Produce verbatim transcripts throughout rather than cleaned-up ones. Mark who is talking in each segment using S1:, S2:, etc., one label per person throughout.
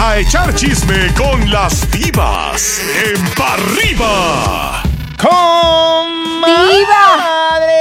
S1: a echar chisme con las divas en Pa' Arriba.
S2: ¡Comadre!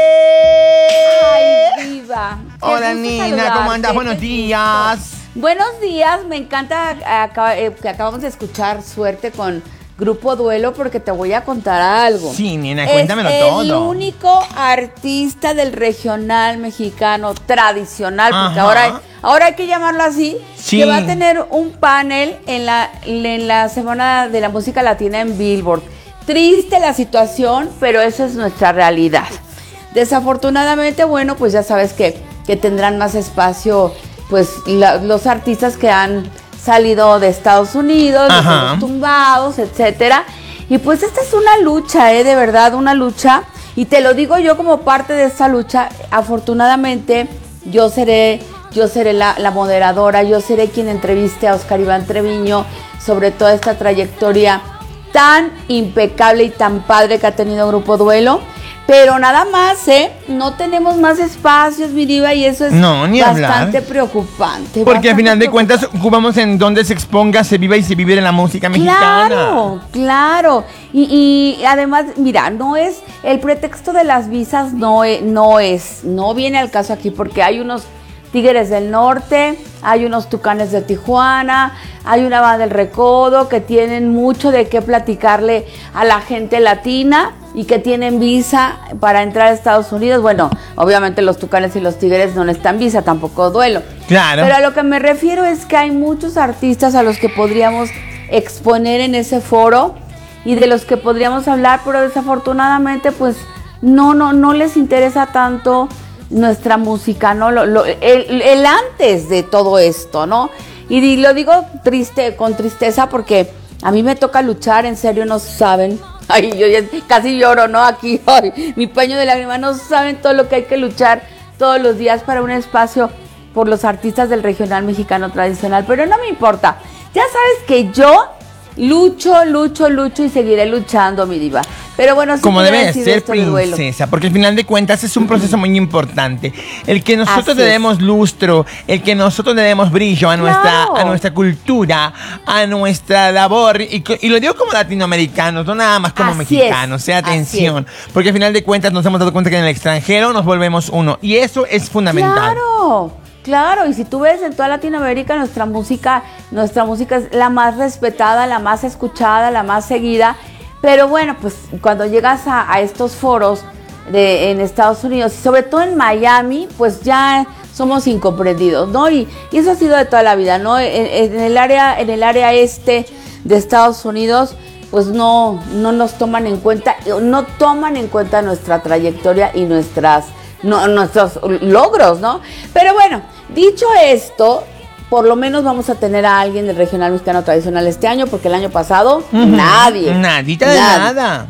S3: ¡Ay, diva!
S2: Hola, Nina, ¿cómo andas? Buenos días.
S3: Buenos días, me encanta acá, eh, que acabamos de escuchar Suerte con Grupo Duelo porque te voy a contar algo.
S2: Sí, Nina, cuéntamelo
S3: es
S2: todo.
S3: Es el único artista del regional mexicano tradicional, porque ahora, ahora hay que llamarlo así,
S2: sí,
S3: que va a tener un panel en la, en la Semana de la Música Latina en Billboard. Triste la situación, pero esa es nuestra realidad. Desafortunadamente, bueno, pues ya sabes que, que tendrán más espacio pues la, los artistas que han salido de Estados Unidos, de los tumbados, etcétera. Y pues esta es una lucha, eh, de verdad, una lucha. Y te lo digo yo como parte de esta lucha. Afortunadamente, yo seré, yo seré la, la moderadora, yo seré quien entreviste a Oscar Iván Treviño sobre toda esta trayectoria tan impecable y tan padre que ha tenido Grupo Duelo. Pero nada más, ¿eh? No tenemos más espacios, mi diva, y eso es
S2: no, ni
S3: bastante
S2: hablar.
S3: preocupante.
S2: Porque
S3: bastante
S2: al final de
S3: preocupante.
S2: cuentas ocupamos en donde se exponga, se viva y se vive de la música mexicana.
S3: Claro, claro. Y, y además, mira, no es, el pretexto de las visas no es, no es, no viene al caso aquí porque hay unos Tigres del Norte, hay unos Tucanes de Tijuana, hay una banda del Recodo que tienen mucho de qué platicarle a la gente latina y que tienen visa para entrar a Estados Unidos. Bueno, obviamente los Tucanes y los Tigres no necesitan visa, tampoco Duelo.
S2: Claro.
S3: Pero a lo que me refiero es que hay muchos artistas a los que podríamos exponer en ese foro y de los que podríamos hablar, pero desafortunadamente pues no, no, no les interesa tanto nuestra música, ¿no? Lo, lo, el, el antes de todo esto, ¿no? Y lo digo triste, con tristeza porque a mí me toca luchar, en serio, no saben. Ay, yo ya casi lloro, ¿no? Aquí, ay, mi paño de lágrimas, no saben todo lo que hay que luchar todos los días para un espacio por los artistas del regional mexicano tradicional, pero no me importa. Ya sabes que yo lucho, lucho, lucho y seguiré luchando, mi diva. Pero bueno, sí,
S2: como debe ser, princesa, porque al final de cuentas es un proceso muy importante. El que nosotros le demos lustro, el que nosotros le demos brillo a nuestra, claro, a nuestra cultura, a nuestra labor, y, y lo digo como latinoamericanos, no nada más como así mexicanos, es, sea atención, porque al final de cuentas nos hemos dado cuenta que en el extranjero nos volvemos uno, y eso es fundamental.
S3: Claro. Claro, y si tú ves en toda Latinoamérica, nuestra música, nuestra música es la más respetada, la más escuchada, la más seguida. Pero bueno, pues cuando llegas a, a estos foros de, en Estados Unidos, y sobre todo en Miami, pues ya somos incomprendidos, ¿no? Y, y eso ha sido de toda la vida, ¿no? En, en el área, en el área este de Estados Unidos, pues no, no nos toman en cuenta, no toman en cuenta nuestra trayectoria y nuestras, no, nuestros logros, ¿no? Pero bueno, dicho esto, por lo menos vamos a tener a alguien del regional mexicano tradicional este año, porque el año pasado uh-huh. nadie.
S2: Nadita de nada. Nada.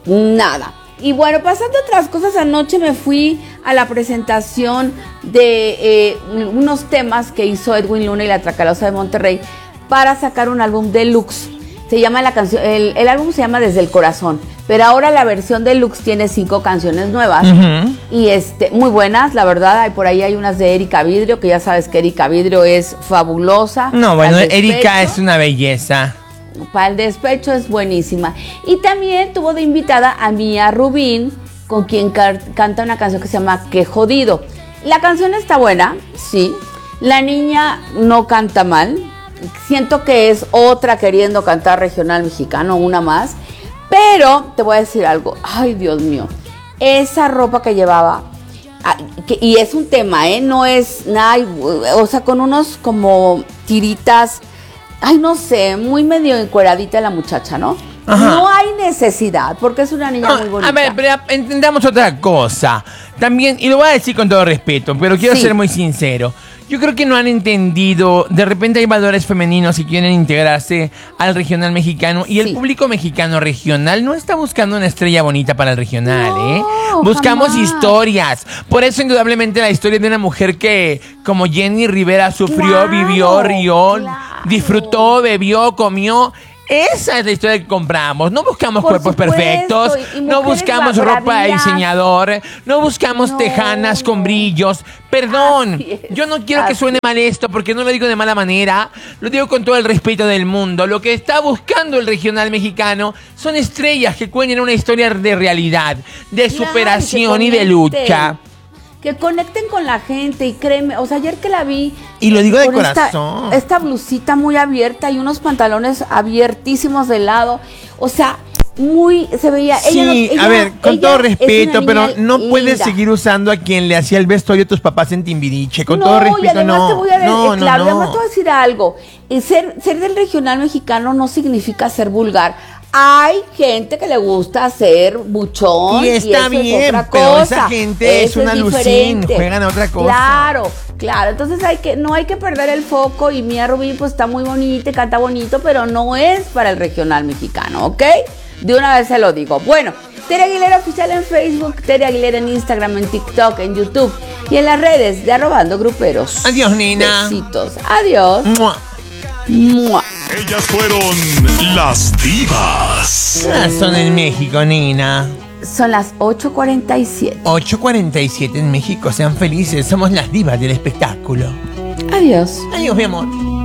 S3: Nada. Y bueno, pasando otras cosas, anoche me fui a la presentación de eh, unos temas que hizo Edwin Luna y la Tracalosa de Monterrey para sacar un álbum deluxe. Se llama la canción, el, el álbum se llama Desde el Corazón, pero ahora la versión deluxe tiene cinco canciones nuevas uh-huh. y este muy buenas, la verdad. Hay por ahí hay unas de Erika Vidrio, que ya sabes que Erika Vidrio es fabulosa.
S2: No, bueno, Erika es una belleza.
S3: Para el despecho es buenísima. Y también tuvo de invitada a Mía Rubín, con quien car- canta una canción que se llama Qué Jodido. La canción está buena, sí. La niña no canta mal. Siento que es otra queriendo cantar regional mexicano, una más. Pero te voy a decir algo. Ay, Dios mío. Esa ropa que llevaba, que, y es un tema, ¿eh? No es nada, o sea, con unos como tiritas. Ay, no sé, muy medio encueradita la muchacha, ¿no? Ajá. No hay necesidad, porque es una niña no, muy bonita.
S2: A ver, pero entendamos otra cosa. También, y lo voy a decir con todo respeto, pero quiero sí. ser muy sincero. Yo creo que no han entendido, de repente hay valores femeninos que quieren integrarse al regional mexicano y el sí. público mexicano regional no está buscando una estrella bonita para el regional, no, ¿eh? Buscamos jamás. historias. Por eso indudablemente la historia de una mujer que, como Jenny Rivera, sufrió, claro, vivió, rió, claro. disfrutó, bebió, comió. Esa es la historia que compramos. No buscamos
S3: Por
S2: cuerpos
S3: supuesto,
S2: perfectos,
S3: y- y
S2: no
S3: mujeres
S2: buscamos ropa de
S3: bravías.
S2: diseñador, no buscamos
S3: No,
S2: tejanas con
S3: no.
S2: brillos. Perdón,
S3: Así es,
S2: yo no quiero que
S3: así
S2: suene mal esto porque no lo digo de mala manera, lo digo con todo el respeto del mundo. Lo que está buscando el regional mexicano son estrellas que cuenten una historia de realidad, de
S3: Claro,
S2: superación
S3: que
S2: y de
S3: conecten,
S2: lucha.
S3: Que conecten con la gente y créeme, o sea, ayer que la vi.
S2: Y lo digo de
S3: con
S2: corazón.
S3: Esta, esta blusita muy abierta y unos pantalones abiertísimos de lado. O sea, muy, se veía.
S4: Sí,
S3: ella no- ella-
S4: a ver, con
S3: ella
S4: todo
S3: es una
S4: respeto, pero
S3: niña
S4: no puedes
S3: linda.
S4: seguir usando a quien le hacía el vestuario a tus papás en Timbiriche. Con
S3: no,
S4: todo
S3: y
S4: respeto,
S3: además
S4: no.
S3: te voy a ver,
S4: no,
S3: eh,
S4: no,
S3: Claudia,
S4: no.
S3: además te voy a decir algo. Eh, ser, ser del regional mexicano no significa ser vulgar. Hay gente que le gusta ser buchón.
S4: Y está
S3: eso
S4: bien,
S3: es otra
S4: pero
S3: cosa.
S4: esa gente es
S3: Eso
S4: una lucín,
S3: diferente.
S4: juegan a otra cosa.
S3: Claro, claro. Entonces hay que, no hay que perder el foco. Y Mía Rubí pues está muy bonita y canta bonito, pero no es para el regional mexicano, ¿ok? De una vez se lo digo. Bueno, Tere Aguilera Oficial en Facebook, Tere Aguilera en Instagram, en TikTok, en YouTube y en las redes de Arrobando Gruperos.
S2: Adiós, nena.
S3: Besitos. Adiós.
S2: Mua.
S3: Mua.
S1: Ellas fueron las divas.
S2: Ah, son en México, nena.
S3: Son las ocho cuarenta y siete.
S2: ocho cuarenta y siete en México. Sean felices. Somos las divas del espectáculo.
S3: Adiós.
S2: Adiós, mi amor.